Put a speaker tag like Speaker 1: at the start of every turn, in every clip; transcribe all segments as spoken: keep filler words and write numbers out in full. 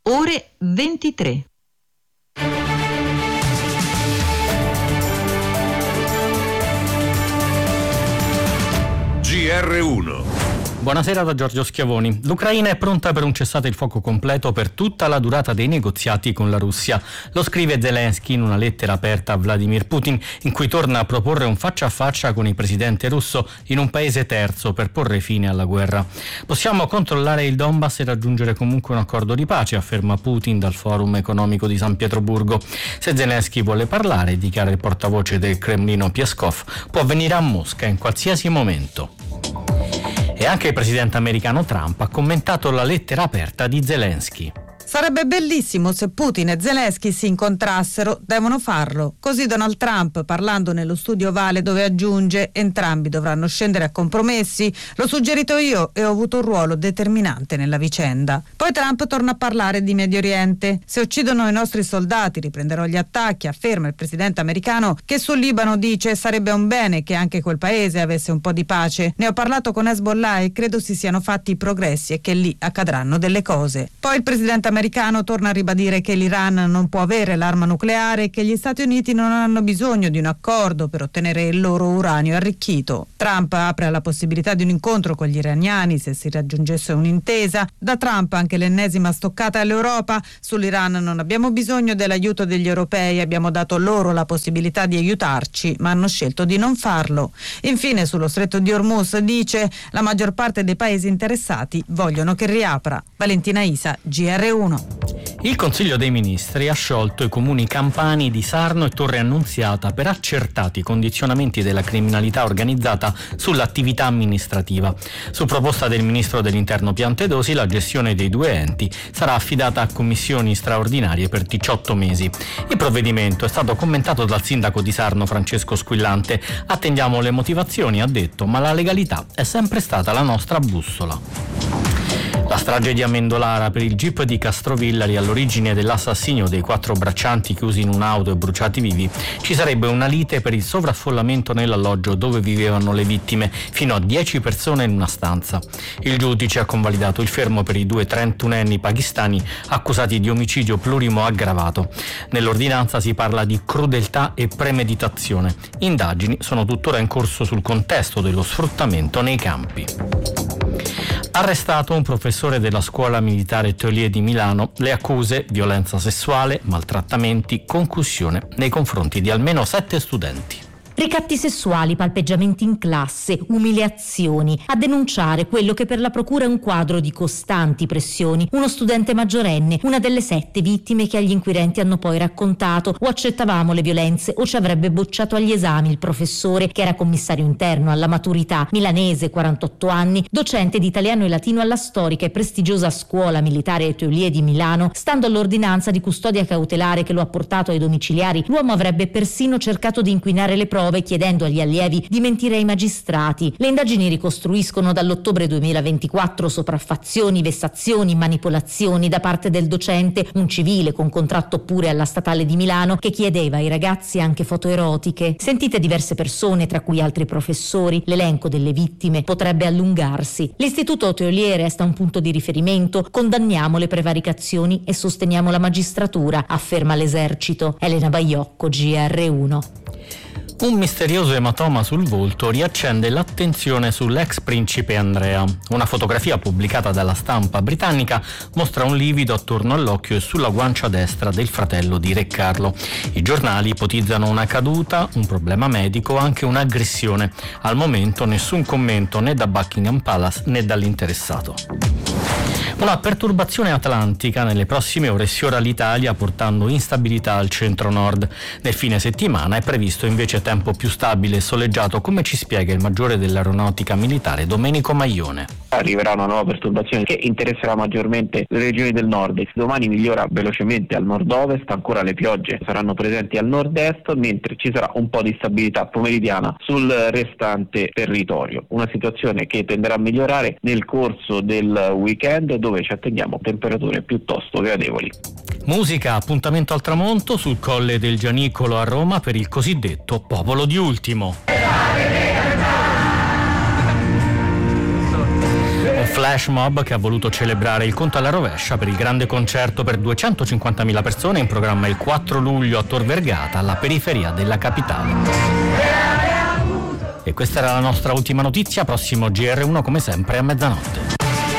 Speaker 1: ore ventitré.
Speaker 2: G R uno.
Speaker 3: Buonasera da Giorgio Schiavoni. L'Ucraina è pronta per un cessate il fuoco completo per tutta la durata dei negoziati con la Russia. Lo scrive Zelensky in una lettera aperta a Vladimir Putin, in cui torna a proporre un faccia a faccia con il presidente russo in un paese terzo per porre fine alla guerra. Possiamo controllare il Donbass e raggiungere comunque un accordo di pace, afferma Putin dal Forum economico di San Pietroburgo. Se Zelensky vuole parlare, dichiara il portavoce del Cremlino Peskov, può venire a Mosca in qualsiasi momento. E anche il presidente americano Trump ha commentato la lettera aperta di Zelensky.
Speaker 4: Sarebbe bellissimo se Putin e Zelensky si incontrassero, devono farlo. Così Donald Trump, parlando nello studio Ovale, dove aggiunge: entrambi dovranno scendere a compromessi, l'ho suggerito io e ho avuto un ruolo determinante nella vicenda. Poi Trump torna a parlare di Medio Oriente. Se uccidono i nostri soldati riprenderò gli attacchi, afferma il presidente americano, che sul Libano dice sarebbe un bene che anche quel paese avesse un po' di pace. Ne ho parlato con Hezbollah e credo si siano fatti i progressi e che lì accadranno delle cose. Poi il presidente americano L'americano torna a ribadire che l'Iran non può avere l'arma nucleare e che gli Stati Uniti non hanno bisogno di un accordo per ottenere il loro uranio arricchito. Trump apre alla possibilità di un incontro con gli iraniani se si raggiungesse un'intesa. Da Trump anche l'ennesima stoccata all'Europa. Sull'Iran non abbiamo bisogno dell'aiuto degli europei, abbiamo dato loro la possibilità di aiutarci, ma hanno scelto di non farlo. Infine sullo stretto di Hormuz dice: la maggior parte dei paesi interessati vogliono che riapra. Valentina Isa, G R uno.
Speaker 3: Il Consiglio dei Ministri ha sciolto i comuni campani di Sarno e Torre Annunziata per accertati condizionamenti della criminalità organizzata sull'attività amministrativa. Su proposta del ministro dell'Interno Piantedosi, la gestione dei due enti sarà affidata a commissioni straordinarie per diciotto mesi. Il provvedimento è stato commentato dal sindaco di Sarno Francesco Squillante. Attendiamo le motivazioni, ha detto, ma la legalità è sempre stata la nostra bussola. La strage di Amendolara per il Jeep di Castrovillari all'origine dell'assassinio dei quattro braccianti chiusi in un'auto e bruciati vivi. Ci sarebbe una lite per il sovraffollamento nell'alloggio dove vivevano le vittime, fino a dieci persone in una stanza. Il giudice ha convalidato il fermo per i due trentunenni pakistani accusati di omicidio plurimo aggravato. Nell'ordinanza si parla di crudeltà e premeditazione. Indagini sono tuttora in corso sul contesto dello sfruttamento nei campi. Arrestato un professore della scuola militare Teulier di Milano, le accuse violenza sessuale, maltrattamenti, concussione nei confronti di almeno sette studenti.
Speaker 5: Ricatti sessuali, palpeggiamenti in classe, umiliazioni. A denunciare quello che per la procura è un quadro di costanti pressioni. Uno studente maggiorenne, una delle sette vittime che agli inquirenti hanno poi raccontato: o accettavamo le violenze o ci avrebbe bocciato agli esami il professore, che era commissario interno alla maturità, milanese, quarantotto anni, docente di italiano e latino alla storica e prestigiosa scuola militare Teulier di Milano. Stando all'ordinanza di custodia cautelare che lo ha portato ai domiciliari, l'uomo avrebbe persino cercato di inquinare le prove, chiedendo agli allievi di mentire ai magistrati. Le indagini ricostruiscono dall'ottobre duemilaventiquattro sopraffazioni, vessazioni, manipolazioni da parte del docente, un civile con contratto pure alla statale di Milano, che chiedeva ai ragazzi anche foto erotiche. Sentite diverse persone, tra cui altri professori, l'elenco delle vittime potrebbe allungarsi. L'istituto Teulier resta un punto di riferimento, condanniamo le prevaricazioni e sosteniamo la magistratura, afferma l'Esercito. Elena Baiocco, G R uno.
Speaker 3: Un misterioso ematoma sul volto riaccende l'attenzione sull'ex principe Andrea. Una fotografia pubblicata dalla stampa britannica mostra un livido attorno all'occhio e sulla guancia destra del fratello di Re Carlo. I giornali ipotizzano una caduta, un problema medico o anche un'aggressione. Al momento nessun commento né da Buckingham Palace né dall'interessato. Una perturbazione atlantica nelle prossime ore sfiora l'Italia, portando instabilità al centro-nord. Nel fine settimana è previsto invece tempo più stabile e soleggiato, come ci spiega il maggiore dell'aeronautica militare Domenico Maglione.
Speaker 6: Arriverà una nuova perturbazione che interesserà maggiormente le regioni del nord. Domani migliora velocemente al nord-ovest, ancora le piogge saranno presenti al nord-est, mentre ci sarà un po' di stabilità pomeridiana sul restante territorio. Una situazione che tenderà a migliorare nel corso del weekend, dove ci attendiamo temperature piuttosto gradevoli.
Speaker 3: Musica, appuntamento al tramonto sul Colle del Gianicolo a Roma per il cosiddetto Popolo di Ultimo. flash mob che ha voluto celebrare il conto alla rovescia per il grande concerto per duecentocinquantamila persone in programma il quattro luglio a Tor Vergata, alla periferia della capitale. E questa era la nostra ultima notizia. Prossimo G R uno come sempre a mezzanotte.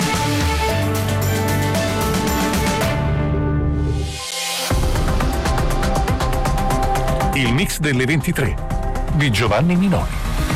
Speaker 2: Il mix delle ventitré di Giovanni Minoni.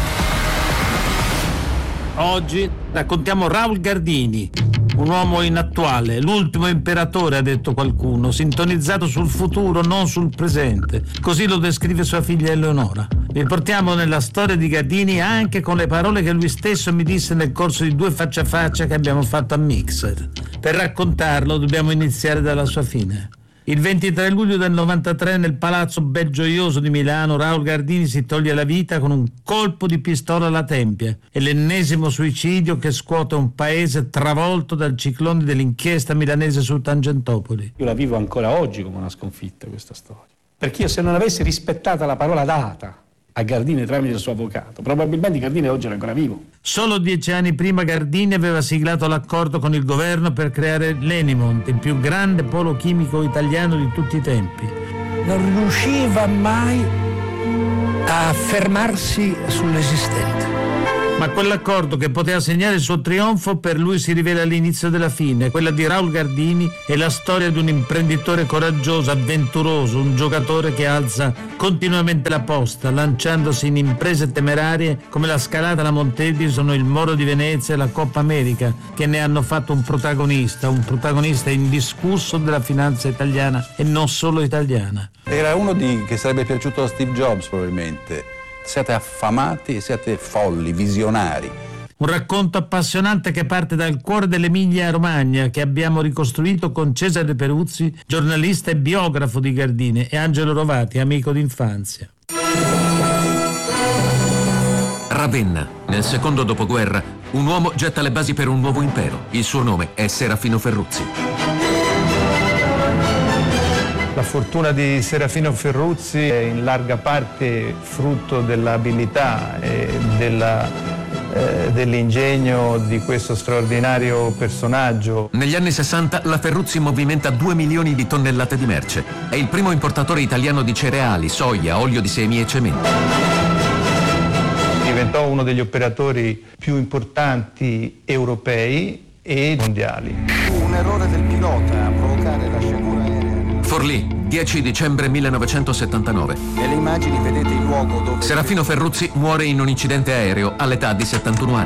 Speaker 1: Oggi raccontiamo Raul Gardini, un uomo inattuale, l'ultimo imperatore, ha detto qualcuno, sintonizzato sul futuro, non sul presente. Così lo descrive sua figlia Eleonora. Vi portiamo nella storia di Gardini anche con le parole che lui stesso mi disse nel corso di due faccia a faccia che abbiamo fatto a Mixer. Per raccontarlo dobbiamo iniziare dalla sua fine. Il ventitré luglio del novantatré nel Palazzo Belgioioso di Milano Raul Gardini si toglie la vita con un colpo di pistola alla tempia. È l'ennesimo suicidio che scuote un paese travolto dal ciclone dell'inchiesta milanese su Tangentopoli.
Speaker 7: Io la vivo ancora oggi come una sconfitta questa storia, perché io se non avessi rispettata la parola data a Gardini tramite il suo avvocato, probabilmente Gardini oggi era ancora vivo.
Speaker 1: Solo dieci anni prima Gardini aveva siglato l'accordo con il governo per creare l'Enimont, il più grande polo chimico italiano di tutti i tempi.
Speaker 8: Non riusciva mai a fermarsi sull'esistente.
Speaker 1: Ma quell'accordo che poteva segnare il suo trionfo per lui si rivela l'inizio della fine. Quella di Raul Gardini è la storia di un imprenditore coraggioso, avventuroso, un giocatore che alza continuamente la posta, lanciandosi in imprese temerarie come la scalata alla Monte Edison, il Moro di Venezia e la Coppa America, che ne hanno fatto un protagonista, un protagonista indiscusso della finanza italiana e non solo italiana.
Speaker 9: Era uno di, che sarebbe piaciuto a Steve Jobs probabilmente. Siete affamati e siete folli, visionari.
Speaker 1: Un racconto appassionante che parte dal cuore dell'Emilia Romagna, che abbiamo ricostruito con Cesare Peruzzi, giornalista e biografo di Gardini, e Angelo Rovati, amico d'infanzia.
Speaker 10: Ravenna, nel secondo dopoguerra, un uomo getta le basi per un nuovo impero. Il suo nome è Serafino Ferruzzi.
Speaker 11: La fortuna di Serafino Ferruzzi è in larga parte frutto dell'abilità e della, eh, dell'ingegno di questo straordinario personaggio.
Speaker 10: Negli anni sessanta la Ferruzzi movimenta due milioni di tonnellate di merce. È il primo importatore italiano di cereali, soia, olio di semi e cemento.
Speaker 11: Diventò uno degli operatori più importanti europei e mondiali.
Speaker 12: Fu un errore del pilota a provocare la sciagura aerea.
Speaker 10: Forlì, dieci dicembre millenovecentosettantanove.
Speaker 12: Nelle immagini vedete il luogo dove...
Speaker 10: Serafino Ferruzzi muore in un incidente aereo all'età di settantuno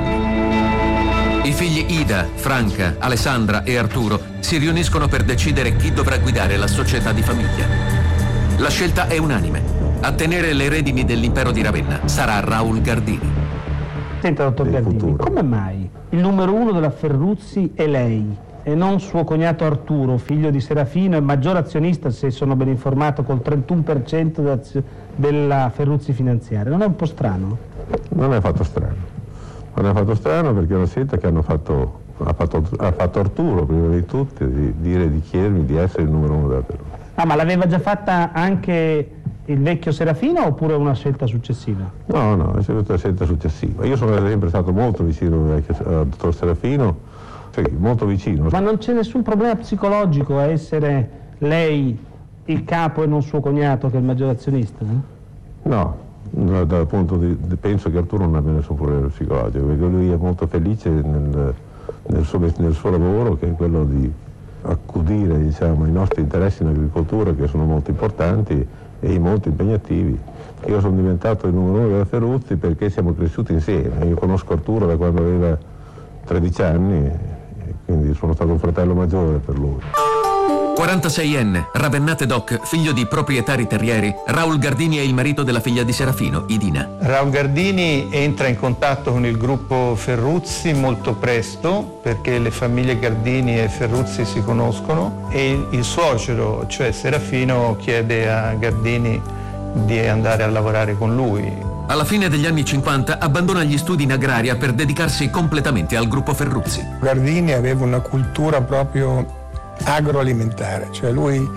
Speaker 10: anni. I figli Ida, Franca, Alessandra e Arturo si riuniscono per decidere chi dovrà guidare la società di famiglia. La scelta è unanime. A tenere le redini dell'impero di Ravenna sarà Raul Gardini.
Speaker 7: Senta, dottor Gardini, come mai il numero uno della Ferruzzi è lei e non suo cognato Arturo, figlio di Serafino e maggior azionista, se sono ben informato, col trentuno per cento della Ferruzzi finanziaria? Non è un po' strano?
Speaker 13: Non è affatto strano. Non è affatto strano perché è una scelta che hanno fatto, ha, fatto, ha fatto Arturo prima di tutti, di dire, di chiedermi di essere il numero uno della Ferruzzi.
Speaker 7: Ah, ma l'aveva già fatta anche il vecchio Serafino oppure una scelta successiva?
Speaker 13: No, no, è una scelta successiva. Io sono sempre stato molto vicino al vecchio, al dottor Serafino, sì, molto vicino.
Speaker 7: Ma non c'è nessun problema psicologico a essere lei il capo e non suo cognato che è il maggior azionista? Eh?
Speaker 13: No, dal, dal punto di, di, penso che Arturo non abbia nessun problema psicologico, perché lui è molto felice nel, nel, suo, nel suo lavoro, che è quello di accudire, diciamo, i nostri interessi in agricoltura, che sono molto importanti e molto impegnativi. Io sono diventato il numero uno della Ferruzzi perché siamo cresciuti insieme. Io conosco Arturo da quando aveva tredici anni, e quindi sono stato un fratello maggiore per lui.
Speaker 10: quarantaseienne, ravennate doc, figlio di proprietari terrieri, Raul Gardini è il marito della figlia di Serafino, Idina.
Speaker 11: Raul Gardini entra in contatto con il gruppo Ferruzzi molto presto, perché le famiglie Gardini e Ferruzzi si conoscono, e il suocero, cioè Serafino, chiede a Gardini di andare a lavorare con lui.
Speaker 10: Alla fine degli anni cinquanta abbandona gli studi in agraria per dedicarsi completamente al gruppo Ferruzzi.
Speaker 14: Gardini aveva una cultura proprio agroalimentare, cioè lui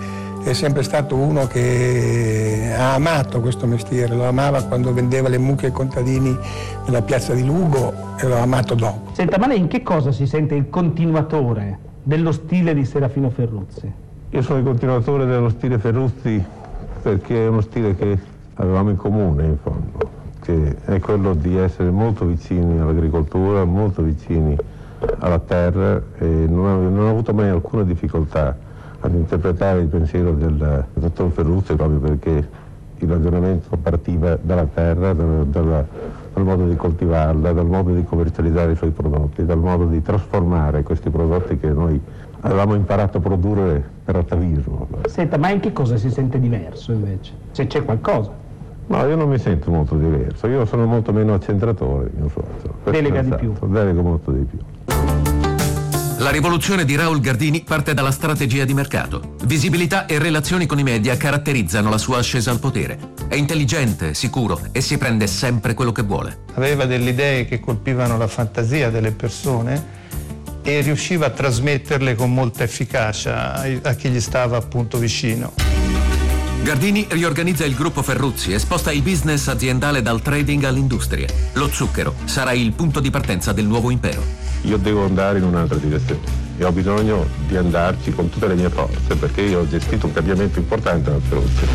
Speaker 12: è sempre stato uno che ha amato questo mestiere, lo amava quando vendeva le mucche ai contadini nella piazza di Lugo e l'ho amato dopo.
Speaker 7: Senta, ma lei in che cosa si sente il continuatore dello stile di Serafino Ferruzzi?
Speaker 13: Io sono il continuatore dello stile Ferruzzi perché è uno stile che avevamo in comune in fondo, che è quello di essere molto vicini all'agricoltura, molto vicini alla terra, e non ho, non ho avuto mai alcuna difficoltà ad interpretare il pensiero del dottor Ferruzzi, proprio perché il ragionamento partiva dalla terra, dal, dal, dal modo di coltivarla, dal modo di commercializzare i suoi prodotti, dal modo di trasformare questi prodotti che noi avevamo imparato a produrre per atavismo.
Speaker 7: Senta, ma in che cosa si sente diverso invece? Se c'è qualcosa?
Speaker 13: No, io non mi sento molto diverso, io sono molto meno accentratore, mio socio.
Speaker 7: Delega di più.
Speaker 13: Delego molto di più.
Speaker 10: La rivoluzione di Raul Gardini parte dalla strategia di mercato. Visibilità e relazioni con i media caratterizzano la sua ascesa al potere. È intelligente, sicuro e si prende sempre quello che vuole.
Speaker 11: Aveva delle idee che colpivano la fantasia delle persone e riusciva a trasmetterle con molta efficacia a chi gli stava appunto vicino.
Speaker 10: Gardini riorganizza il gruppo Ferruzzi e sposta il business aziendale dal trading all'industria. Lo zucchero sarà il punto di partenza del nuovo impero.
Speaker 13: Io devo andare in un'altra direzione e ho bisogno di andarci con tutte le mie forze, perché io ho gestito un cambiamento importante al Ferruzzi.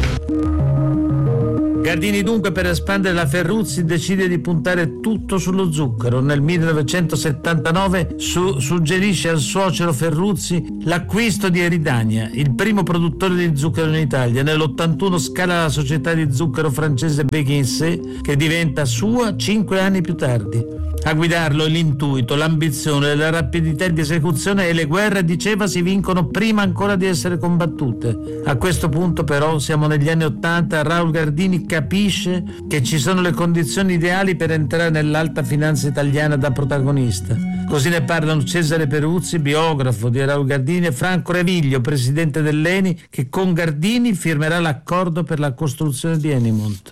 Speaker 1: Gardini dunque, per espandere la Ferruzzi, decide di puntare tutto sullo zucchero. Nel millenovecentosettantanove su, suggerisce al suocero Ferruzzi l'acquisto di Eridania, il primo produttore di zucchero in Italia. Nell'ottantuno scala la società di zucchero francese Becquin-Say, che diventa sua cinque anni più tardi. A guidarlo l'intuito, l'ambizione, la rapidità di esecuzione, e le guerre, diceva, si vincono prima ancora di essere combattute. A questo punto però siamo negli anni ottanta, Raul Gardini capisce che ci sono le condizioni ideali per entrare nell'alta finanza italiana da protagonista. Così ne parlano Cesare Peruzzi, biografo di Raul Gardini, e Franco Reviglio, presidente dell'Eni, che con Gardini firmerà l'accordo per la costruzione di Enimont.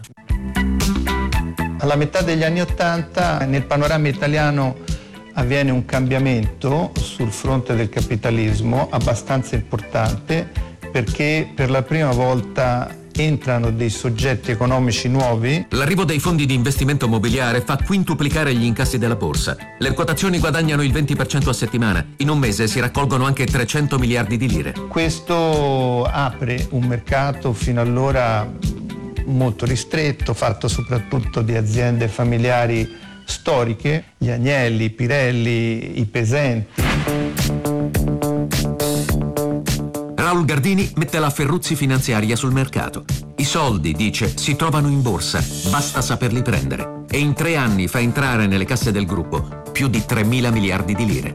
Speaker 11: Alla metà degli anni Ottanta nel panorama italiano avviene un cambiamento sul fronte del capitalismo abbastanza importante, perché per la prima volta entrano dei soggetti economici nuovi.
Speaker 10: L'arrivo dei fondi di investimento mobiliare fa quintuplicare gli incassi della borsa. Le quotazioni guadagnano il venti per cento a settimana. In un mese si raccolgono anche trecento miliardi di lire.
Speaker 11: Questo apre un mercato fino allora molto ristretto, fatto soprattutto di aziende familiari storiche, gli Agnelli, i Pirelli, i Pesenti.
Speaker 10: Raul Gardini mette la Ferruzzi finanziaria sul mercato. I soldi, dice, si trovano in borsa, basta saperli prendere. E in tre anni fa entrare nelle casse del gruppo più di tremila miliardi di lire.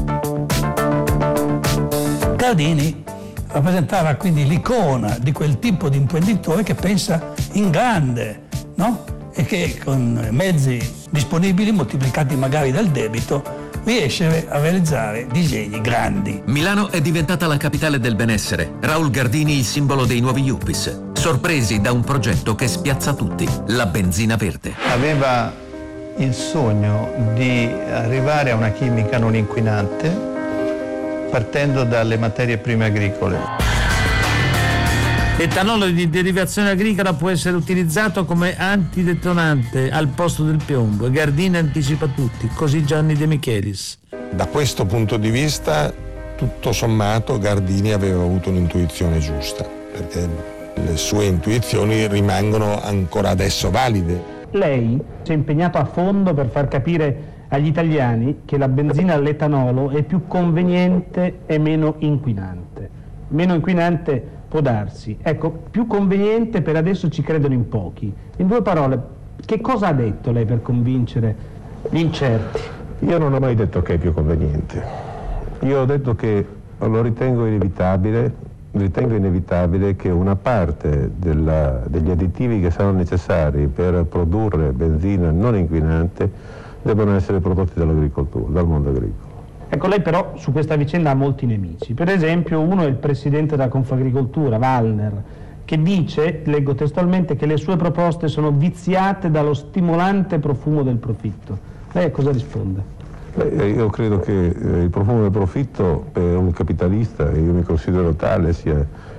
Speaker 8: Gardini rappresentava quindi l'icona di quel tipo di imprenditore che pensa in grande, no? E che con mezzi disponibili moltiplicati magari dal debito riesce a realizzare disegni grandi.
Speaker 10: Milano è diventata la capitale del benessere. Raul Gardini il simbolo dei nuovi yuppies, sorpresi da un progetto che spiazza tutti, la benzina verde.
Speaker 11: Aveva il sogno di arrivare a una chimica non inquinante partendo dalle materie prime agricole.
Speaker 1: L'etanolo di derivazione agricola può essere utilizzato come antidetonante al posto del piombo, e Gardini anticipa tutti, così Gianni De Michelis.
Speaker 12: Da questo punto di vista, tutto sommato, Gardini aveva avuto un'intuizione giusta, perché le sue intuizioni rimangono ancora adesso valide.
Speaker 7: Lei si è impegnato a fondo per far capire agli italiani che la benzina all'etanolo è più conveniente e meno inquinante. Meno inquinante può darsi, ecco, più conveniente per adesso ci credono in pochi. In due parole, che cosa ha detto lei per convincere gli incerti?
Speaker 13: Io non ho mai detto che è più conveniente. Io ho detto che lo ritengo inevitabile, ritengo inevitabile che una parte della, degli additivi che saranno necessari per produrre benzina non inquinante devono essere prodotti dall'agricoltura, dal mondo agricolo.
Speaker 7: Ecco, lei però su questa vicenda ha molti nemici. Per esempio, uno è il presidente della Confagricoltura, Wallner, che dice, leggo testualmente, che le sue proposte sono viziate dallo stimolante profumo del profitto. Lei a cosa risponde?
Speaker 13: Beh, io credo che eh, il profumo del profitto per un capitalista, e io mi considero tale, sia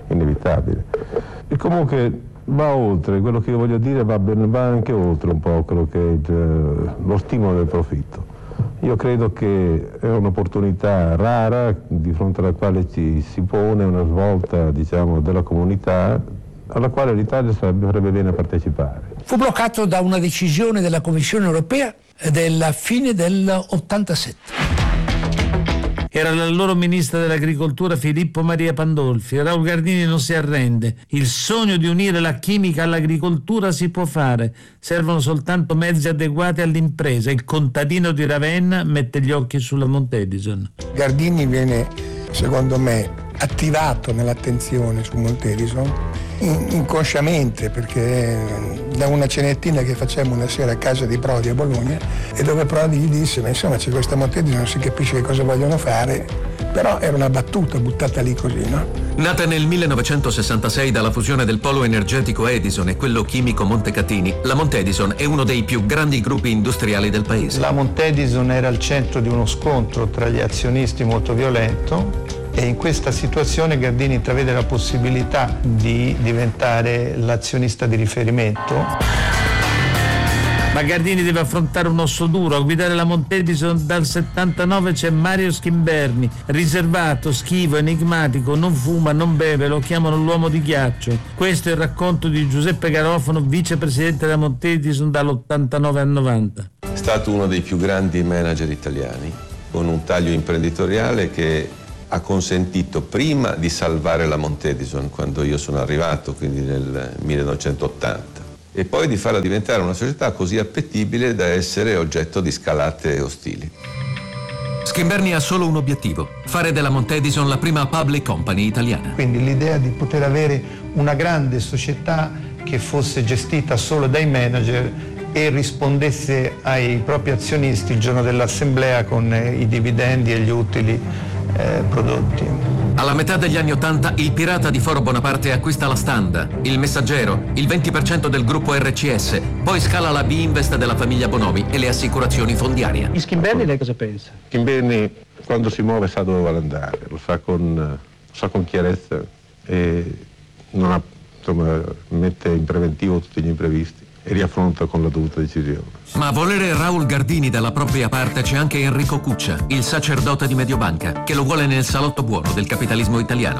Speaker 13: inevitabile. E comunque va oltre, quello che io voglio dire va, ben, va anche oltre un po' quello che è il, lo stimolo del profitto. Io credo che è un'opportunità rara di fronte alla quale ci si pone una svolta, diciamo, della comunità alla quale l'Italia sarebbe bene partecipare.
Speaker 8: Fu bloccato da una decisione della Commissione europea della fine dell'ottantasette.
Speaker 1: Era l'allora ministro dell'agricoltura Filippo Maria Pandolfi. Raul Gardini non si arrende. Il sogno di unire la chimica all'agricoltura si può fare. Servono soltanto mezzi adeguati all'impresa. Il contadino di Ravenna mette gli occhi sulla Montedison.
Speaker 14: Gardini viene, secondo me, attivato nell'attenzione su Montedison inconsciamente, perché da una cenettina che facemmo una sera a casa di Prodi a Bologna, e dove Prodi gli disse: ma insomma c'è questa Montedison, non si capisce che cosa vogliono fare, però era una battuta buttata lì così, no?
Speaker 10: Nata nel millenovecentosessantasei dalla fusione del polo energetico Edison e quello chimico Montecatini, la Montedison è uno dei più grandi gruppi industriali del paese.
Speaker 11: La Montedison era al centro di uno scontro tra gli azionisti molto violento, e in questa situazione Gardini intravede la possibilità di diventare l'azionista di riferimento.
Speaker 1: Ma Gardini deve affrontare un osso duro. A guidare la Montedison dal settantanove c'è Mario Schimberni, riservato, schivo, enigmatico, non fuma, non beve, lo chiamano l'uomo di ghiaccio. Questo è il racconto di Giuseppe Garofano, vicepresidente della Montedison dall'ottantanove al novanta.
Speaker 15: È stato uno dei più grandi manager italiani, con un taglio imprenditoriale che ha consentito prima di salvare la Montedison quando io sono arrivato, quindi nel millenovecentottanta, e poi di farla diventare una società così appetibile da essere oggetto di scalate ostili.
Speaker 10: Schimberni ha solo un obiettivo: fare della Montedison la prima public company italiana.
Speaker 11: Quindi l'idea di poter avere una grande società che fosse gestita solo dai manager e rispondesse ai propri azionisti il giorno dell'assemblea con eh, i dividendi e gli utili Eh, prodotti.
Speaker 10: Alla metà degli anni Ottanta il pirata di Foro Bonaparte acquista la Standa, il Messaggero, il venti per cento del gruppo R C S, poi scala la B-Invest della famiglia Bonomi e le assicurazioni Fondiaria.
Speaker 7: Di Schimberni lei cosa pensa?
Speaker 13: Schimberni quando si muove sa dove vuole andare, lo sa con, lo sa con chiarezza e non ha, insomma, mette in preventivo tutti gli imprevisti e riaffronta con la dovuta decisione.
Speaker 10: Ma a volere Raul Gardini dalla propria parte c'è anche Enrico Cuccia, il sacerdote di Mediobanca, che lo vuole nel salotto buono del capitalismo italiano.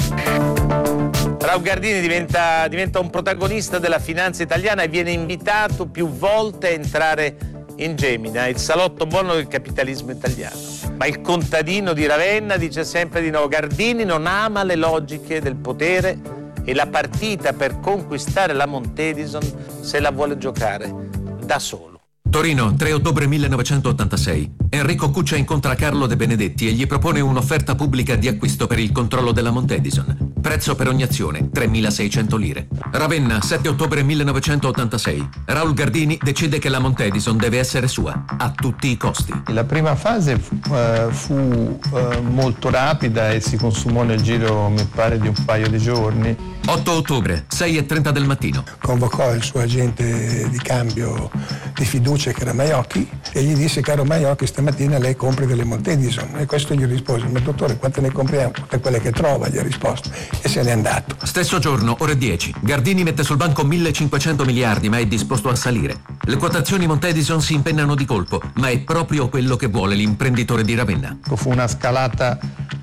Speaker 1: Raul Gardini diventa, diventa un protagonista della finanza italiana e viene invitato più volte a entrare in Gemina, il salotto buono del capitalismo italiano. Ma il contadino di Ravenna dice sempre di no. Gardini non ama le logiche del potere e la partita per conquistare la Montedison se la vuole giocare da solo.
Speaker 10: Torino, tre ottobre millenovecentottantasei. Enrico Cuccia incontra Carlo De Benedetti e gli propone un'offerta pubblica di acquisto per il controllo della Montedison. Prezzo per ogni azione, tremilaseicento lire. Ravenna, sette ottobre millenovecentottantasei. Raul Gardini decide che la Montedison deve essere sua, a tutti i costi.
Speaker 11: La prima fase fu, uh, fu uh, molto rapida e si consumò nel giro, mi pare, di un paio di giorni.
Speaker 10: otto ottobre, sei e trenta del mattino.
Speaker 14: Convocò il suo agente di cambio di fiducia, che era Maiocchi, e gli disse: caro Maiocchi, stamattina lei compri delle Montedison. E questo gli rispose: ma dottore, quante ne compriamo? Tutte quelle che trova, gli ha risposto, e se n'è andato.
Speaker 10: Stesso giorno, ore dieci, Gardini mette sul banco millecinquecento miliardi, ma è disposto a salire. Le quotazioni Montedison si impennano di colpo, ma è proprio quello che vuole l'imprenditore di Ravenna.
Speaker 11: Fu una scalata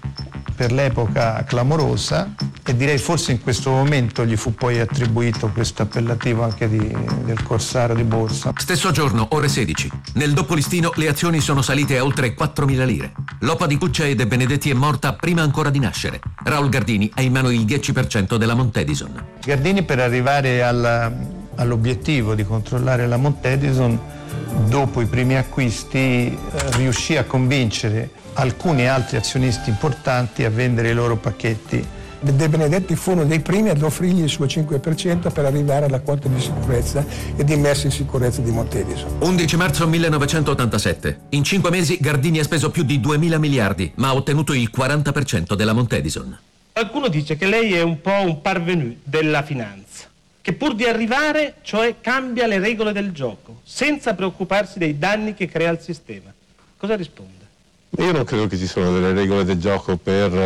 Speaker 11: per l'epoca clamorosa, e direi forse in questo momento gli fu poi attribuito questo appellativo anche di, del corsaro di borsa.
Speaker 10: Stesso giorno, ore sedici. Nel dopo listino le azioni sono salite a oltre quattromila lire. L'opa di Cuccia e De Benedetti è morta prima ancora di nascere. Raul Gardini ha in mano il dieci per cento della Montedison.
Speaker 11: Gardini, per arrivare alla, all'obiettivo di controllare la Montedison, dopo i primi acquisti eh, riuscì a convincere alcuni altri azionisti importanti a vendere i loro pacchetti.
Speaker 14: De Benedetti fu uno dei primi ad offrirgli il suo cinque per cento per arrivare alla quota di sicurezza e di messa in sicurezza di Montedison.
Speaker 10: undici marzo millenovecentottantasette. In cinque mesi Gardini ha speso più di duemila miliardi, ma ha ottenuto il quaranta per cento della Montedison.
Speaker 7: Qualcuno dice che lei è un po' un parvenu della finanza, che pur di arrivare, cioè, cambia le regole del gioco, senza preoccuparsi dei danni che crea al sistema. Cosa risponde?
Speaker 13: Io non credo che ci siano delle regole del gioco per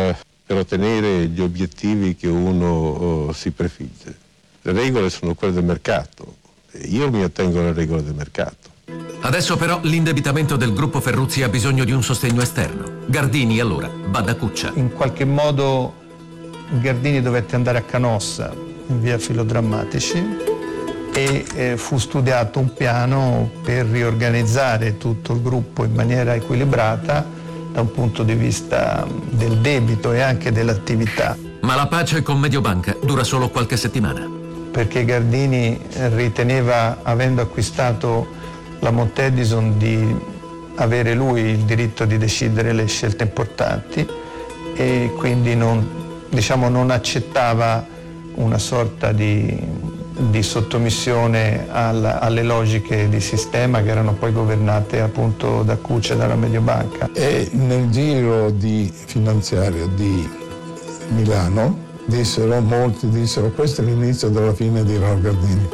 Speaker 13: per ottenere gli obiettivi che uno oh, si prefigge. Le regole sono quelle del mercato e io mi attengo alle regole del mercato.
Speaker 10: Adesso però l'indebitamento del gruppo Ferruzzi ha bisogno di un sostegno esterno. Gardini allora va da Cuccia.
Speaker 11: In qualche modo Gardini dovette andare a Canossa in via Filodrammatici e eh, fu studiato un piano per riorganizzare tutto il gruppo in maniera equilibrata da un punto di vista del debito e anche dell'attività.
Speaker 10: Ma la pace con Mediobanca dura solo qualche settimana.
Speaker 11: Perché Gardini riteneva, avendo acquistato la Montedison, di avere lui il diritto di decidere le scelte importanti e quindi non, diciamo, non accettava una sorta di di sottomissione alla, alle logiche di sistema che erano poi governate appunto da Cuccia e dalla Mediobanca.
Speaker 12: E nel giro di finanziario di Milano dissero, molti dissero, questo è l'inizio della fine di Raul Gardini.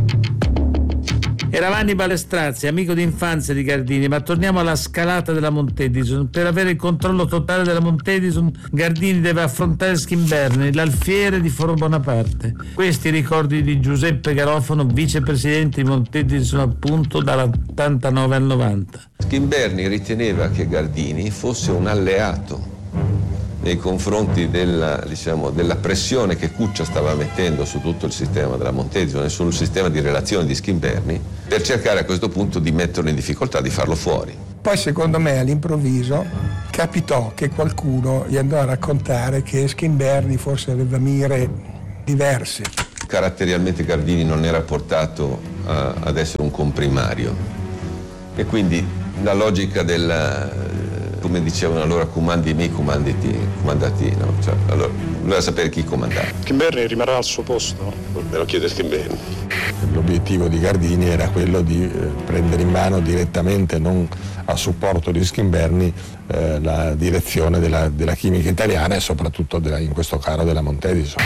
Speaker 1: Era Vanni Balestrazzi, amico d'infanzia di Gardini, ma torniamo alla scalata della Montedison. Per avere il controllo totale della Montedison, Gardini deve affrontare Schimberni, l'alfiere di Foro Bonaparte. Questi i ricordi di Giuseppe Garofano, vicepresidente di Montedison appunto dall'ottantanove al novanta.
Speaker 15: Schimberni riteneva che Gardini fosse un alleato nei confronti della, diciamo, della pressione che Cuccia stava mettendo su tutto il sistema della Montedison e sul sistema di relazioni di Schimberni, per cercare a questo punto di metterlo in difficoltà, di farlo fuori.
Speaker 14: Poi secondo me all'improvviso capitò che qualcuno gli andò a raccontare che Schimberni forse aveva mire diverse.
Speaker 15: Caratterialmente Gardini non era portato a, ad essere un comprimario e quindi la logica della, come dicevano allora, comandi me, comandati, comandati, no? Cioè, allora, voleva sapere chi comandava.
Speaker 16: Schimberni rimarrà al suo posto? Me lo chiede Schimberni.
Speaker 12: L'obiettivo di Gardini era quello di eh, prendere in mano direttamente, non a supporto di Schimberni, eh, la direzione della, della chimica italiana e soprattutto della, in questo caso della Montedison.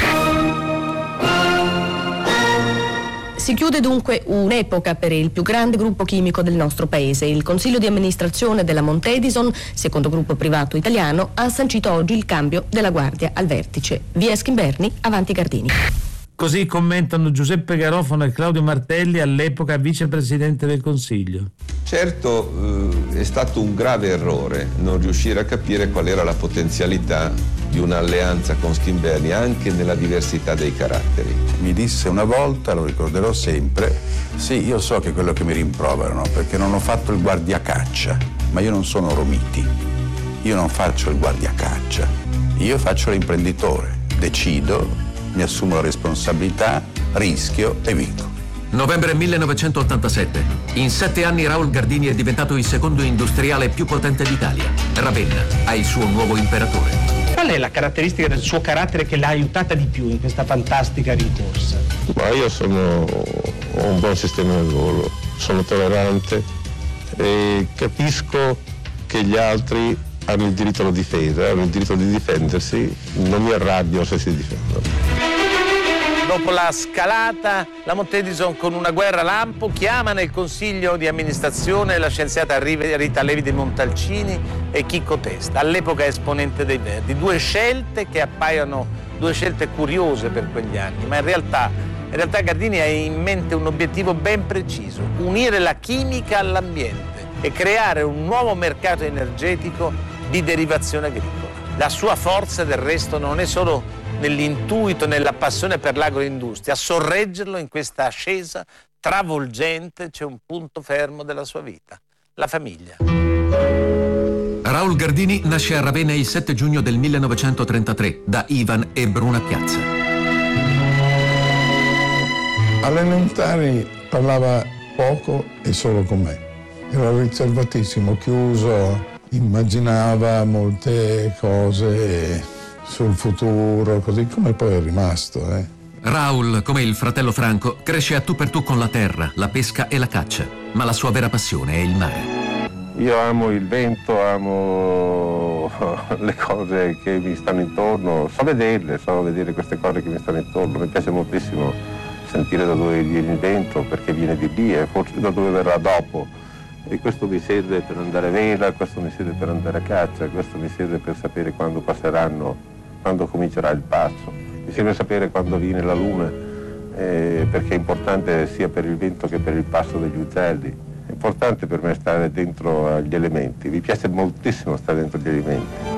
Speaker 17: Si chiude dunque un'epoca per il più grande gruppo chimico del nostro paese. Il consiglio di amministrazione della Montedison, secondo gruppo privato italiano, ha sancito oggi il cambio della guardia al vertice. Via Schimberni, avanti Gardini.
Speaker 1: Così commentano Giuseppe Garofano e Claudio Martelli, all'epoca vicepresidente del Consiglio.
Speaker 15: Certo, eh, è stato un grave errore non riuscire a capire qual era la potenzialità di un'alleanza con Schimberni anche nella diversità dei caratteri.
Speaker 9: Mi disse una volta, lo ricorderò sempre, sì, io so che è quello che mi rimproverano perché non ho fatto il guardiacaccia, ma io non sono Romiti, io non faccio il guardiacaccia, io faccio l'imprenditore, decido, mi assumo la responsabilità, rischio e vinco.
Speaker 10: Novembre millenovecentottantasette. In sette anni Raul Gardini è diventato il secondo industriale più potente d'Italia. Ravenna ha il suo nuovo imperatore.
Speaker 7: Qual è la caratteristica del suo carattere che l'ha aiutata di più in questa fantastica rincorsa?
Speaker 13: Ma io sono, ho un buon sistema del volo, sono tollerante e capisco che gli altri hanno il diritto alla difesa, hanno il diritto di difendersi, non mi arrabbio se si difendono.
Speaker 1: Dopo la scalata, la Montedison con una guerra lampo chiama nel consiglio di amministrazione la scienziata Rita Levi de Montalcini e Chicco Testa, all'epoca esponente dei Verdi. Due scelte che appaiono due scelte curiose per quegli anni, ma in realtà, in realtà Gardini ha in mente un obiettivo ben preciso: unire la chimica all'ambiente e creare un nuovo mercato energetico di derivazione agricola. La sua forza del resto non è solo nell'intuito, nella passione per l'agroindustria. A sorreggerlo in questa ascesa travolgente c'è un punto fermo della sua vita: la famiglia.
Speaker 10: Raul Gardini nasce a Ravenna il sette giugno del millenovecentotrentatré da Ivan e Bruna Piazza.
Speaker 12: Alle elementari parlava poco e solo con me. Era riservatissimo, chiuso, immaginava molte cose sul futuro, così come poi è rimasto. Eh.
Speaker 10: Raul, come il fratello Franco, cresce a tu per tu con la terra, la pesca e la caccia, ma la sua vera passione è il mare.
Speaker 13: Io amo il vento, amo le cose che mi stanno intorno, so vederle, so vedere queste cose che mi stanno intorno. Mi piace moltissimo sentire da dove viene il vento, perché viene di lì e forse da dove verrà dopo. E questo mi serve per andare a vela, questo mi serve per andare a caccia, questo mi serve per sapere quando passeranno quando comincerà il passo. Mi serve sapere quando viene la luna, eh, perché è importante sia per il vento che per il passo degli uccelli. È importante per me stare dentro agli elementi, mi piace moltissimo stare dentro agli elementi.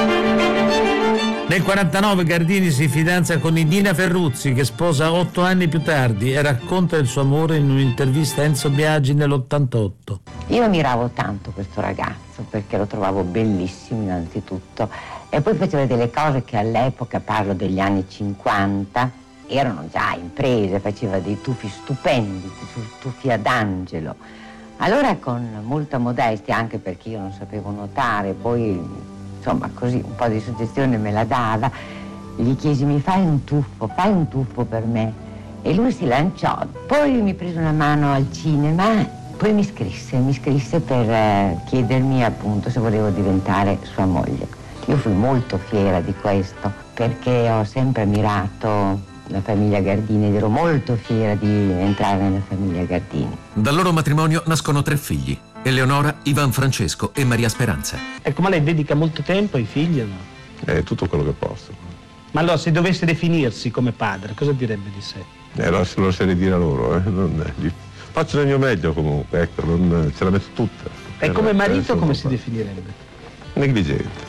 Speaker 1: Nel quarantanove Gardini si fidanza con Idina Ferruzzi, che sposa otto anni più tardi, e racconta il suo amore in un'intervista a Enzo Biagi nell'ottantotto.
Speaker 18: Io ammiravo tanto questo ragazzo perché lo trovavo bellissimo innanzitutto, e poi faceva delle cose che all'epoca, parlo degli anni cinquanta, erano già imprese, faceva dei tuffi stupendi, tuffi ad angelo. Allora, con molta modestia, anche perché io non sapevo nuotare, poi insomma così un po' di suggestione me la dava, gli chiesi: mi fai un tuffo, fai un tuffo per me? E lui si lanciò, poi mi prese una mano al cinema, poi mi scrisse, mi scrisse per eh, chiedermi appunto se volevo diventare sua moglie. Io fui molto fiera di questo, perché ho sempre ammirato la famiglia Gardini ed ero molto fiera di entrare nella famiglia Gardini.
Speaker 10: Dal loro matrimonio nascono tre figli: Eleonora, Ivan Francesco e Maria Speranza.
Speaker 7: Ecco, ma lei dedica molto tempo ai figli o no?
Speaker 13: È tutto quello che posso.
Speaker 7: Ma allora, se dovesse definirsi come padre, cosa direbbe di sé?
Speaker 13: Eh, lo, lo sai dire a loro, eh. non, gli, faccio del mio meglio comunque, ecco, non, ce la metto tutta.
Speaker 7: E
Speaker 13: eh,
Speaker 7: come marito come
Speaker 13: papà.
Speaker 7: si definirebbe?
Speaker 13: Negligente.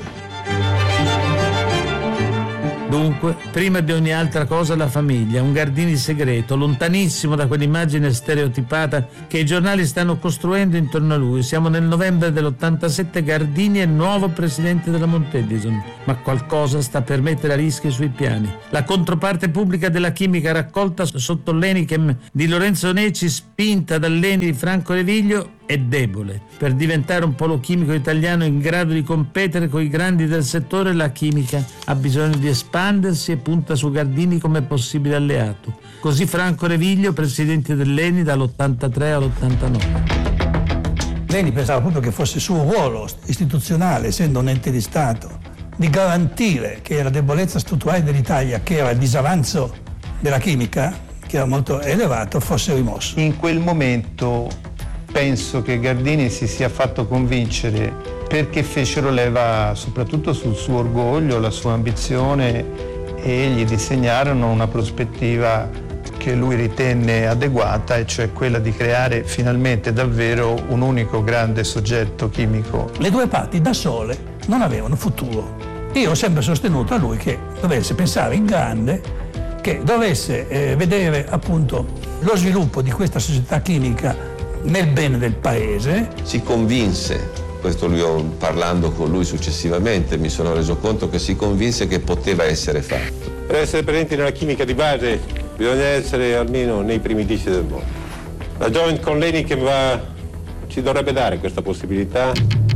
Speaker 1: Dunque, prima di ogni altra cosa la famiglia, un Gardini segreto, lontanissimo da quell'immagine stereotipata che i giornali stanno costruendo intorno a lui. Siamo nel novembre dell'ottantasette, Gardini è nuovo presidente della Montedison, ma qualcosa sta per mettere a rischio i suoi piani. La controparte pubblica della chimica raccolta sotto l'Enichem di Lorenzo Necci, spinta dall'Eni di Franco Reviglio, è debole. Per diventare un polo chimico italiano in grado di competere con i grandi del settore, la chimica ha bisogno di espandersi e punta su Gardini come possibile alleato. Così Franco Reviglio, presidente dell'Eni dall'ottantatré all'ottantanove.
Speaker 8: L'Eni pensava proprio che fosse suo ruolo istituzionale, essendo un ente di Stato, di garantire che la debolezza strutturale dell'Italia, che era il disavanzo della chimica, che era molto elevato, fosse rimosso.
Speaker 11: In quel momento penso che Gardini si sia fatto convincere, perché fecero leva soprattutto sul suo orgoglio, la sua ambizione, e gli disegnarono una prospettiva che lui ritenne adeguata, e cioè quella di creare finalmente davvero un unico grande soggetto chimico.
Speaker 8: Le due parti da sole non avevano futuro. Io ho sempre sostenuto a lui che dovesse pensare in grande, che dovesse eh, vedere appunto lo sviluppo di questa società chimica nel bene del paese.
Speaker 15: Si convinse, questo lui ho, parlando con lui successivamente, mi sono reso conto che si convinse che poteva essere fatto.
Speaker 16: Per essere presenti nella chimica di base bisogna essere almeno nei primi dieci del mondo. La joint con l'Eni che va, ci dovrebbe dare questa possibilità.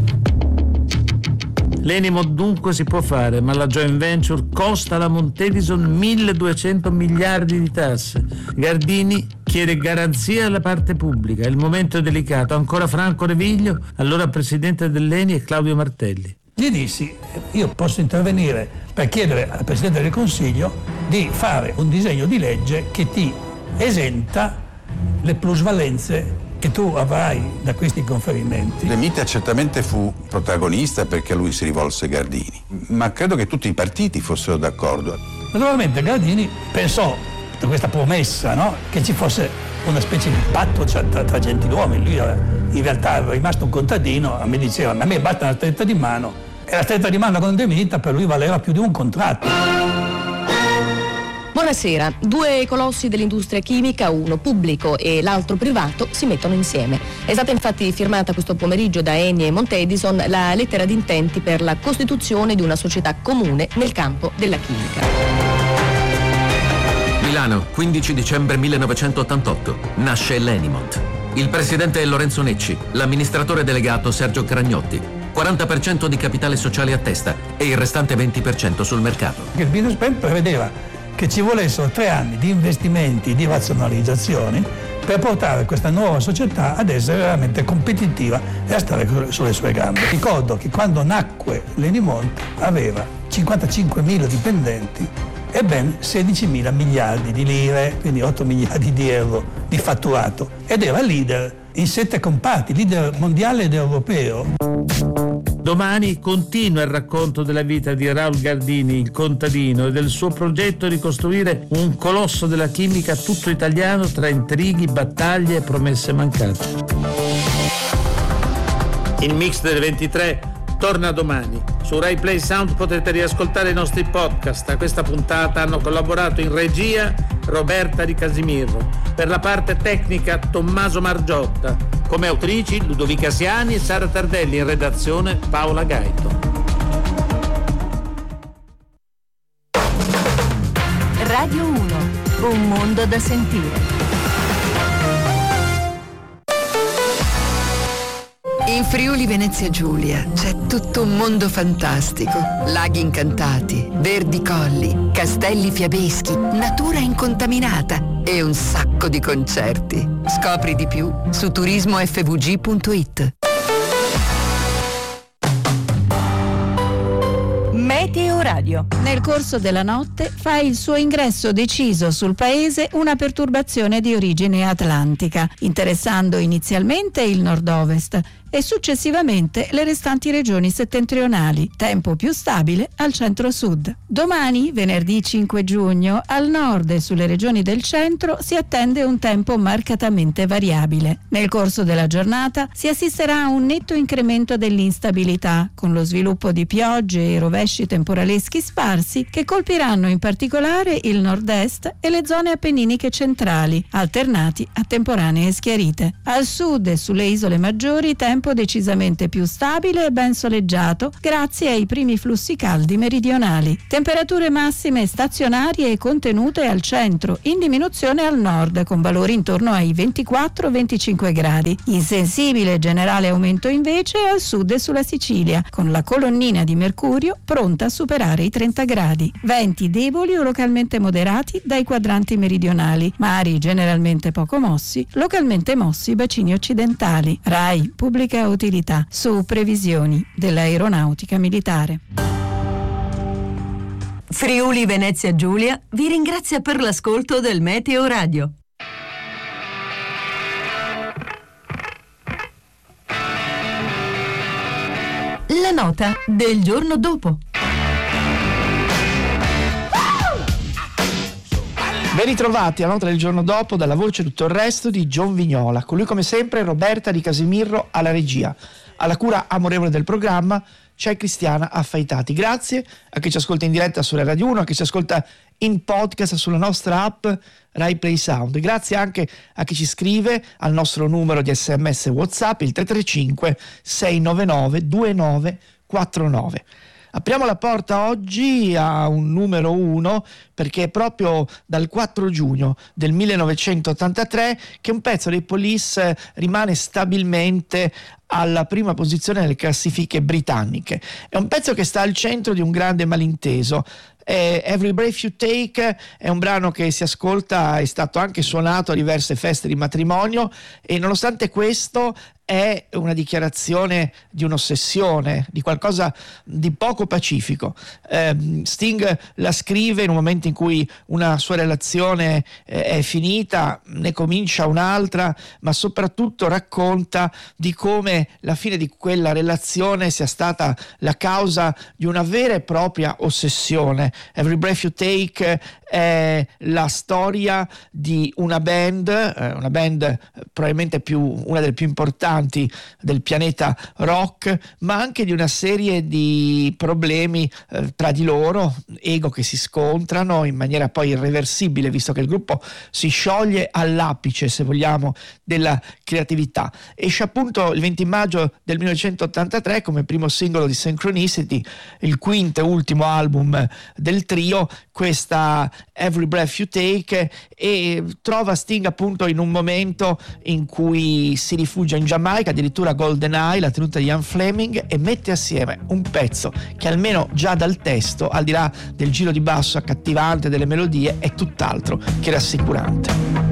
Speaker 1: L'Enimo dunque si può fare, ma la joint venture costa alla Montedison milleduecento miliardi di tasse. Gardini chiede garanzie alla parte pubblica. Il momento è delicato. Ancora Franco Reviglio, allora presidente dell'Eni, e Claudio Martelli.
Speaker 8: Gli dissi: io posso intervenire per chiedere al Presidente del Consiglio di fare un disegno di legge che ti esenta le plusvalenze che tu avrai da questi conferimenti.
Speaker 9: De Mita certamente fu protagonista perché a lui si rivolse Gardini, ma credo che tutti i partiti fossero d'accordo.
Speaker 8: Naturalmente Gardini pensò a questa promessa, no? Che ci fosse una specie di patto tra, tra gentiluomini. Lui era, in realtà era rimasto un contadino, mi diceva: a me basta una stretta di mano, e la stretta di mano con De Mita per lui valeva più di un contratto.
Speaker 17: Buonasera. Due colossi dell'industria chimica, uno pubblico e l'altro privato, si mettono insieme. È stata infatti firmata questo pomeriggio da Eni e Montedison la lettera di intenti per la costituzione di una società comune nel campo della chimica.
Speaker 10: Milano, quindici dicembre millenovecentottantotto. Nasce l'Enimont. Il presidente è Lorenzo Necci, l'amministratore delegato Sergio Cragnotti. quaranta per cento di capitale sociale a testa e il restante venti per cento sul mercato.
Speaker 8: Il business plan prevedeva che ci volessero tre anni di investimenti, di razionalizzazioni, per portare questa nuova società ad essere veramente competitiva e a stare sulle sue gambe. Ricordo che quando nacque l'Enimont aveva cinquantacinquemila dipendenti e ben sedicimila miliardi di lire, quindi otto miliardi di euro di fatturato, ed era leader in sette comparti, leader mondiale ed europeo.
Speaker 1: Domani continua il racconto della vita di Raul Gardini, il contadino, e del suo progetto di costruire un colosso della chimica tutto italiano tra intrighi, battaglie e promesse mancate. Il Mix delle ventitré torna domani. Su Rai Play Sound potete riascoltare i nostri podcast. A questa puntata hanno collaborato in regia Roberta Di Casimirro, per la parte tecnica Tommaso Margiotta, come autrici Ludovica Siani e Sara Tardelli, in redazione Paola Gaito.
Speaker 19: Radio uno, un mondo da sentire.
Speaker 20: In Friuli Venezia Giulia c'è tutto un mondo fantastico. Laghi incantati, verdi colli, castelli fiabeschi, natura incontaminata e un sacco di concerti. Scopri di più su turismo effe vu gi punto it.
Speaker 19: Meteo Radio.
Speaker 21: Nel corso della notte fa il suo ingresso deciso sul paese una perturbazione di origine atlantica, interessando inizialmente il nord-ovest e successivamente le restanti regioni settentrionali, tempo più stabile al centro-sud. Domani, venerdì cinque giugno, al nord e sulle regioni del centro si attende un tempo marcatamente variabile. Nel corso della giornata si assisterà a un netto incremento dell'instabilità, con lo sviluppo di piogge e rovesci temporaleschi sparsi che colpiranno in particolare il nord-est e le zone appenniniche centrali, alternati a temporanee schiarite. Al sud e sulle isole maggiori tempo decisamente più stabile e ben soleggiato grazie ai primi flussi caldi meridionali. Temperature massime stazionarie e contenute al centro, in diminuzione al nord, con valori intorno ai ventiquattro venticinque gradi. Insensibile generale aumento invece al sud e sulla Sicilia, con la colonnina di mercurio pronta a superare i trenta gradi. Venti deboli o localmente moderati dai quadranti meridionali, mari generalmente poco mossi, localmente mossi bacini occidentali. Rai, pubblica utilità, su previsioni dell'aeronautica militare.
Speaker 19: Friuli Venezia Giulia vi ringrazia per l'ascolto del Meteo Radio. La nota del giorno dopo.
Speaker 22: Ben ritrovati alla nota del giorno dopo dalla voce Tutto il resto di John Vignola, con lui come sempre Roberta Di Casimirro alla regia. Alla cura amorevole del programma c'è Cristiana Affaitati. Grazie a chi ci ascolta in diretta sulla Radio uno, a chi ci ascolta in podcast sulla nostra app Rai Play Sound. Grazie anche a chi ci scrive al nostro numero di sms WhatsApp, il tre tre cinque sei nove nove due nove quattro nove. Apriamo la porta oggi a un numero uno perché è proprio dal quattro giugno del millenovecentottantatré che un pezzo dei Police rimane stabilmente alla prima posizione nelle classifiche britanniche. È un pezzo che sta al centro di un grande malinteso. Every Breath You Take è un brano che si ascolta, è stato anche suonato a diverse feste di matrimonio e nonostante questo è una dichiarazione di un'ossessione, di qualcosa di poco pacifico. Eh, Sting la scrive in un momento in cui una sua relazione eh, è finita, ne comincia un'altra, ma soprattutto racconta di come la fine di quella relazione sia stata la causa di una vera e propria ossessione. Every Breath You Take è la storia di una band, eh, una band eh, probabilmente più, una delle più importanti del pianeta rock, ma anche di una serie di problemi eh, tra di loro, ego che si scontrano in maniera poi irreversibile, visto che il gruppo si scioglie all'apice, se vogliamo, della creatività. Esce appunto il venti maggio del millenovecentottantatré come primo singolo di Synchronicity, il quinto e ultimo album del trio, questa Every Breath You Take, e trova Sting appunto in un momento in cui si rifugia in Giamaica, addirittura GoldenEye, la tenuta di Ian Fleming, e mette assieme un pezzo che almeno già dal testo, al di là del giro di basso accattivante delle melodie, è tutt'altro che rassicurante.